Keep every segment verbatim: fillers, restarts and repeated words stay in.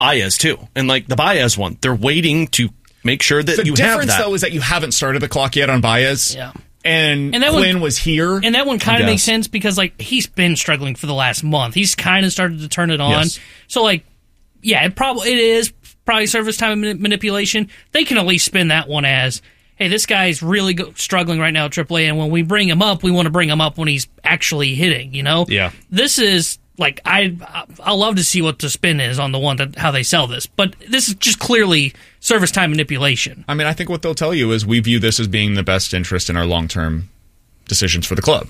Baez too. And like the Baez one, they're waiting to make sure that the you have that. The difference, though, is that you haven't started the clock yet on Baez. Yeah. And, and that Quinn one, was here. And that one kind of makes sense because, like, he's been struggling for the last month. He's kind of started to turn it on. Yes. So, like, yeah, it probably it is probably service time manipulation. They can at least spin that one as, hey, this guy's really go- struggling right now at triple A, and when we bring him up, we want to bring him up when he's actually hitting, you know? Yeah. This is, like, I I love to see what the spin is on the one, that how they sell this. But this is just clearly service time manipulation. I mean, I think what they'll tell you is we view this as being the best interest in our long-term decisions for the club.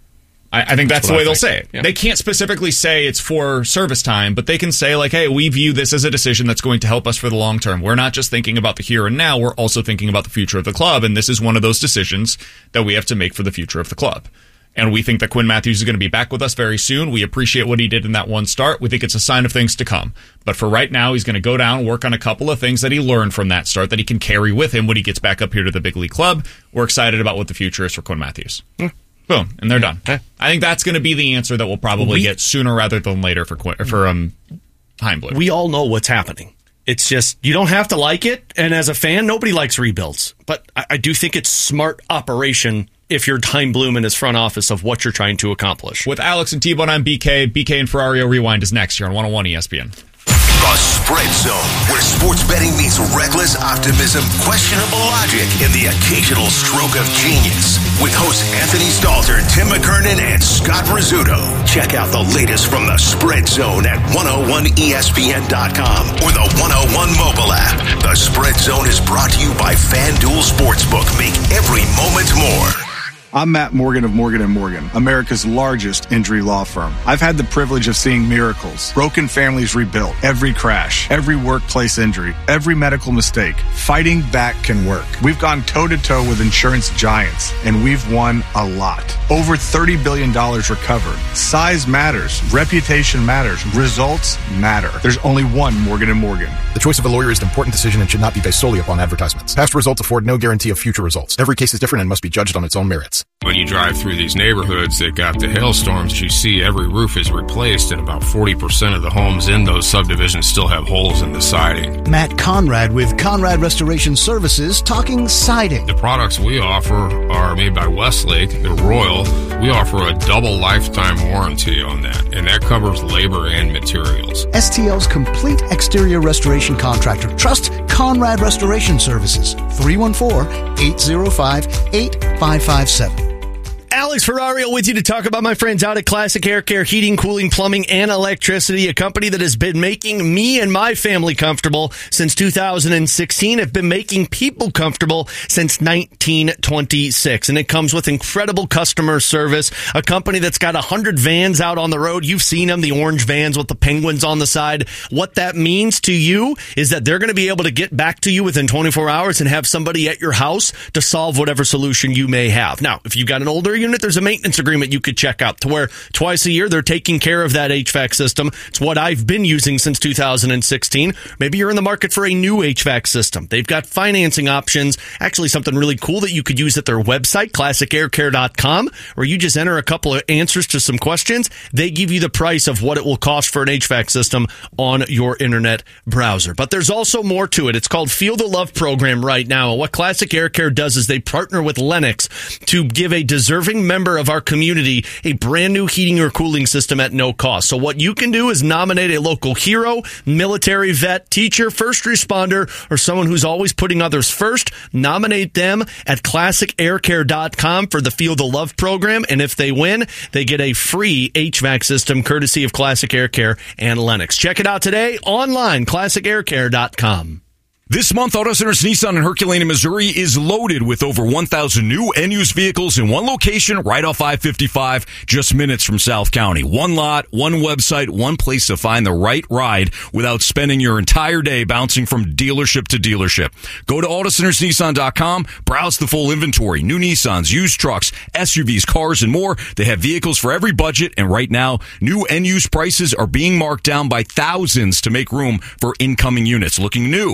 I, I think that's, that's the way they'll say it. Yeah. They can't specifically say it's for service time, but they can say, like, hey, we view this as a decision that's going to help us for the long term. We're not just thinking about the here and now, we're also thinking about the future of the club, and this is one of those decisions that we have to make for the future of the club. And we think that Quinn Matthews is going to be back with us very soon. We appreciate what he did in that one start. We think it's a sign of things to come. But for right now, he's going to go down, work on a couple of things that he learned from that start that he can carry with him when he gets back up here to the big league club. We're excited about what the future is for Quinn Matthews. Mm. Boom, and they're done. I think that's going to be the answer that we'll probably we, get sooner rather than later for Quinn, for um, Heimblum. We all know what's happening. It's just, you don't have to like it, and as a fan, nobody likes rebuilds. But I, I do think it's smart operation if you're Heimblum in his front office of what you're trying to accomplish. With Alex and T-Bone, I'm B K. B K and Ferrario Rewind is next here on one oh one E S P N. The Spread Zone, where sports betting meets reckless optimism, questionable logic, and the occasional stroke of genius. With hosts Anthony Stalter, Tim McKernan, and Scott Rizzuto. Check out the latest from the Spread Zone at one oh one E S P N dot com or the one oh one mobile app. The Spread Zone is brought to you by FanDuel Sportsbook. Make every moment more. I'm Matt Morgan of Morgan and Morgan, America's largest injury law firm. I've had the privilege of seeing miracles, broken families rebuilt, every crash, every workplace injury, every medical mistake. Fighting back can work. We've gone toe-to-toe with insurance giants, and we've won a lot. Over thirty billion dollars recovered. Size matters. Reputation matters. Results matter. There's only one Morgan and Morgan. The choice of a lawyer is an important decision and should not be based solely upon advertisements. Past results afford no guarantee of future results. Every case is different and must be judged on its own merits. When you drive through these neighborhoods that got the hailstorms, you see every roof is replaced, and about forty percent of the homes in those subdivisions still have holes in the siding. Matt Conrad with Conrad Restoration Services, talking siding. The products we offer are made by Westlake. They're Royal. We offer a double lifetime warranty on that, and that covers labor and materials. S T L's complete exterior restoration contractor. Trust Conrad Restoration Services. three one four, eight zero five, eight five five seven. Alex Ferrario with you to talk about my friends out at Classic Air Care Heating, Cooling, Plumbing, and Electricity, a company that has been making me and my family comfortable since two thousand sixteen, have been making people comfortable since nineteen twenty-six, and it comes with incredible customer service, a company that's got one hundred vans out on the road. You've seen them, the orange vans with the penguins on the side. What that means to you is that they're going to be able to get back to you within twenty-four hours and have somebody at your house to solve whatever solution you may have. Now, if you've got an older unit, there's a maintenance agreement you could check out to where twice a year they're taking care of that H V A C system. It's what I've been using since two thousand sixteen. Maybe you're in the market for a new H V A C system. They've got financing options. Actually, something really cool that you could use at their website, classic air care dot com, where you just enter a couple of answers to some questions. They give you the price of what it will cost for an H V A C system on your internet browser. But there's also more to it. It's called Feel the Love Program right now. What Classic Air Care does is they partner with Lennox to give a deserving member of our community a brand new heating or cooling system at no cost. So what you can do is nominate a local hero, military vet, teacher, first responder, or someone who's always putting others first. Nominate them at classic air care dot com for the Feel the Love program, and if they win, they get a free H V A C system courtesy of Classic Air Care and Lennox. Check it out today online, classic air care dot com. This month, Auto Centers Nissan in Herculaneum, Missouri is loaded with over one thousand new and used vehicles in one location right off I fifty-five, just minutes from South County. One lot, one website, one place to find the right ride without spending your entire day bouncing from dealership to dealership. Go to auto centers nissan dot com, browse the full inventory, new Nissans, used trucks, S U Vs, cars, and more. They have vehicles for every budget, and right now, new and used prices are being marked down by thousands to make room for incoming units. Looking new, twenty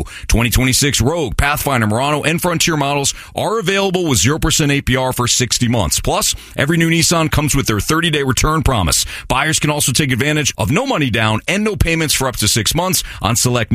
twenty twenty-six Rogue, Pathfinder, Murano, and Frontier models are available with zero percent A P R for sixty months. Plus, every new Nissan comes with their thirty-day return promise. Buyers can also take advantage of no money down and no payments for up to six months on select